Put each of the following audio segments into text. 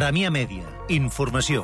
Premià Mèdia. Informació.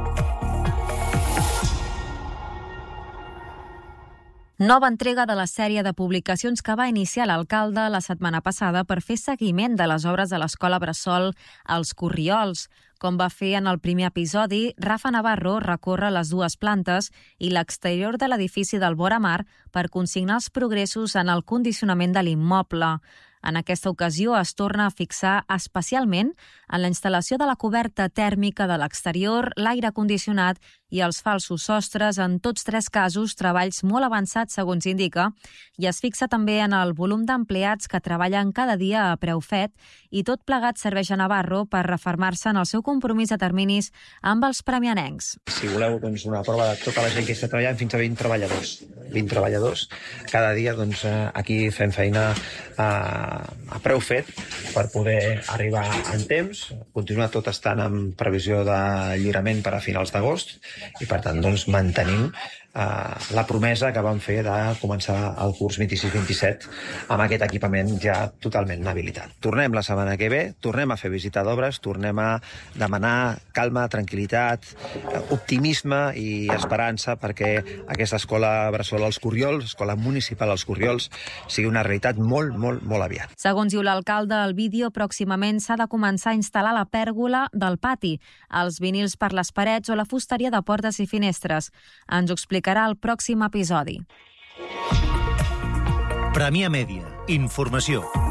Nova entrega de la sèrie de publicacions que va iniciar l'alcalde la setmana passada per fer seguiment de les obres de l'Escola Bressol Els Corriols. Com va fer en el primer episodi, Rafa Navarro recorre les dues plantes i l'exterior de l'edifici del Voramar per consignar els progressos en el condicionament de l'immoble. En aquesta ocasió es torna a fixar especialment en la instal·lació de la coberta tèrmica de l'exterior, l'aire condicionat i els falsos sostres, en tots tres casos treballs molt avançats segons indica, i es fixa també en el volum d'empleats que treballen cada dia a preu fet, i tot plegat serveix a Navarro per refermar-se en el seu compromís de terminis amb els premianencs. Si voleu una prova de tota la gent que està treballant, fins a 20 treballadors. 20 treballadors. Cada dia aquí fem feina a preu fet per poder arribar en temps, continuar tot estant en previsió de lliurament per a finals d'agost i per tant mantenim la promesa que vam fer de començar el curs 26-27 amb aquest equipament ja totalment habilitat. Tornem la setmana que ve, tornem a fer visita d'obres, tornem a demanar calma, tranquil·litat, optimisme i esperança perquè aquesta escola Bressol Els Corriols, escola municipal Els Corriols, sigui una realitat molt, molt, molt aviat. Segons diu l'alcalde, el vídeo pròximament s'ha de començar a instal·lar la pèrgola del pati, els vinils per les parets o la fusteria de portes i finestres. Ens ho explicarà el pròxim episodi. Premià Mèdia. Informació.